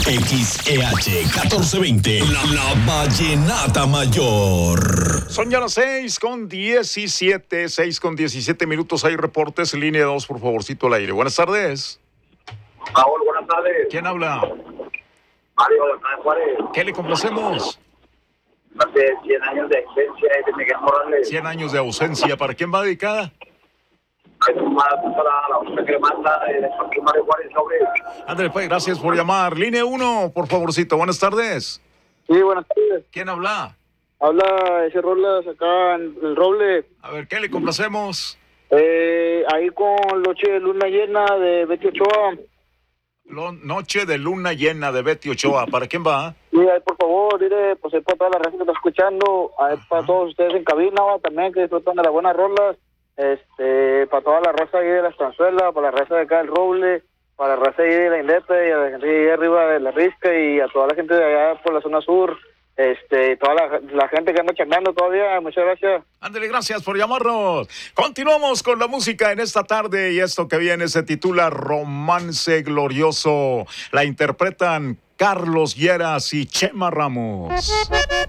XEH 1420, la Vallenata Mayor. Son ya las 6:17 minutos. Hay reportes. Línea 2, por favorcito, al aire. Buenas tardes. Raúl, buenas tardes. ¿Quién habla? Mario, de Juárez. ¿Qué le complacemos? Hace 100 años de ausencia de Miguel Morales. 100 años de ausencia. ¿Para quién va dedicada? Es un maratón para la música que manda de Joaquín Mario Juárez sobre. Andrés, pues, gracias por llamar. Línea 1, por favorcito. Buenas tardes. Sí, buenas tardes. ¿Quién habla? Habla ese Rolas acá en el Roble. A ver, ¿qué le complacemos? Ahí con Noche de Luna Llena de Betty Ochoa. Noche de Luna Llena de Betty Ochoa. ¿Para quién va? Sí, ahí por favor, dile, pues ahí para toda la raza que está escuchando, ahí para todos ustedes en cabina, también que disfrutan de las buenas rolas, para toda la raza ahí de la Estanzuela, para la raza de acá del Roble, para la raza ahí de la Indeta y a la gente ahí arriba de la Risca y a toda la gente de allá por la zona sur. Toda la gente que anda chambeando todavía, muchas gracias. Ándale, gracias por llamarnos. Continuamos con la música en esta tarde y esto que viene se titula Romance Glorioso. La interpretan Carlos Lleras y Chema Ramos.